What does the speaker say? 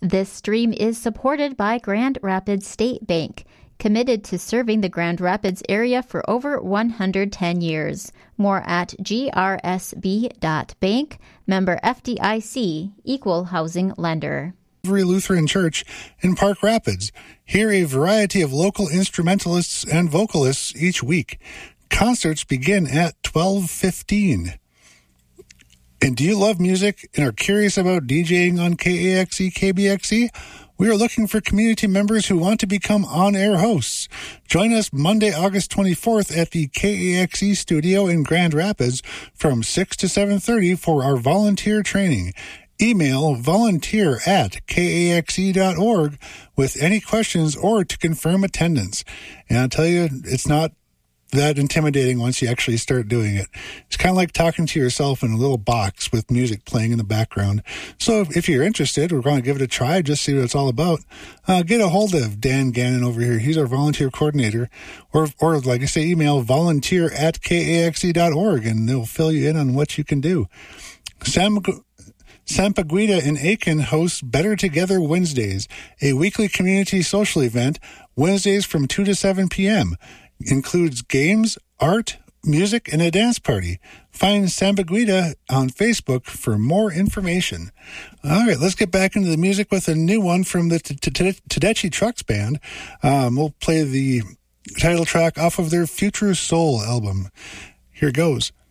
This stream is supported by Grand Rapids State Bank, committed to serving the Grand Rapids area for over 110 years. More at grsb.bank, member FDIC, equal housing lender. Lutheran Church in Park Rapids. Hear a variety of local instrumentalists and vocalists each week. Concerts begin at 12:15. And do you love music and are curious about DJing on KAXE, KBXE? We are looking for community members who want to become on-air hosts. Join us Monday, August 24th at the KAXE studio in Grand Rapids from 6 to 7:30 for our volunteer training. Email volunteer@kaxe.org with any questions or to confirm attendance. And I'll tell you, it's not that intimidating once you actually start doing it. It's kind of like talking to yourself in a little box with music playing in the background. So if you're interested, we're going to give it a try, just see what it's all about. Get a hold of Dan Gannon over here. He's our volunteer coordinator. Or like I say, email volunteer@kaxe.org and they'll fill you in on what you can do. Sampaguita in Aiken hosts Better Together Wednesdays, a weekly community social event, Wednesdays from 2 to 7 p.m., includes games, art, music, and a dance party. Find Sampaguita on Facebook for more information. All right, let's get back into the music with a new one from the Tedeschi Trucks Band. We'll play the title track off of their Future Soul album. Here it goes.